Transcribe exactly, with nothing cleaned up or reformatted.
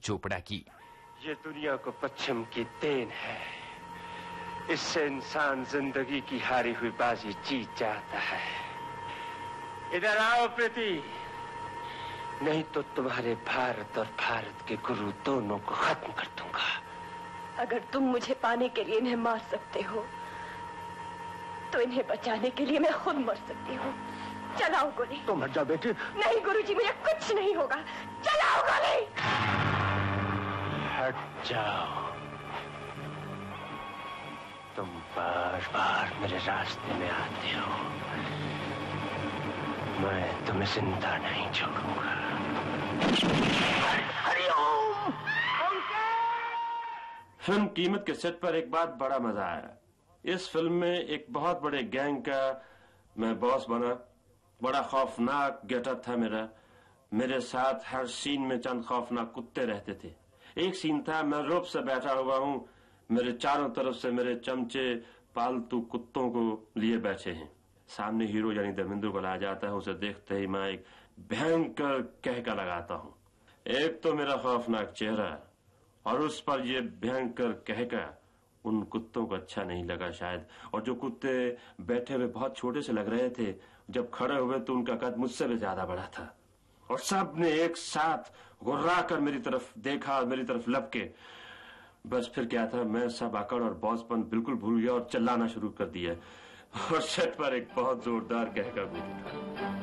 चोपड़ा की। ये दुनिया को पश्चिम की देन है, इससे इंसान जिंदगी की हारी हुई बाजी जीत जाता है। इधर आओ प्रीति, नहीं तो तुम्हारे भारत और भारत के गुरु दोनों को खत्म कर दूंगा। अगर तुम मुझे पाने के लिए इन्हें मार सकते हो तो इन्हें बचाने के लिए मैं खुद मर सकती हूँ। चलाओ गोली। तुम हट जाओ बेटी। नहीं गुरुजी, मुझे कुछ नहीं होगा। चलाओ गोली। हट जाओ, तुम बार बार मेरे रास्ते में आते हो, मैं तुम्हें जिंदा नहीं छोड़ूंगा। हरिओम। फिल्म कीमत के सेट पर एक बात बड़ा मजा आया। इस फिल्म में एक बहुत बड़े गैंग का मैं बॉस बना। बड़ा खौफनाक गेटअप था मेरा। मेरे साथ हर सीन में चंद खौफनाक कुत्ते रहते थे। एक सीन था, मैं रोप से बैठा हुआ हूं, मेरे चारों तरफ से मेरे चमचे पालतू कुत्तों को लिए बैठे हैं। सामने हीरो यानी धर्मेंद्र को ला जाता है, उसे देखते ही मैं एक भयंकर कहका लगाता हूं। एक तो मेरा खौफनाक चेहरा और उस पर यह भयंकर कहका उन कुत्तों को अच्छा नहीं लगा शायद। और जो कुत्ते बैठे हुए बहुत छोटे से लग रहे थे, जब खड़े हुए तो उनका कद मुझसे भी ज्यादा बड़ा था। और सब ने एक साथ गुर्रा कर मेरी तरफ देखा और मेरी तरफ लपके। बस फिर क्या था, मैं सब आकड़ और बॉसपन बिल्कुल भूल गया और चिल्लाना शुरू कर दिया और सेट पर एक बहुत जोरदार कहका गूंजा।